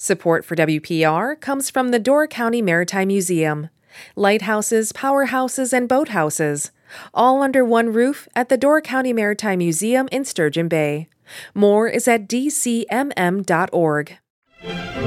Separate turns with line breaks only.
Support for WPR comes from the Door County Maritime Museum. Lighthouses, powerhouses, and boathouses, all under one roof at the Door County Maritime Museum in Sturgeon Bay. More is at dcmm.org.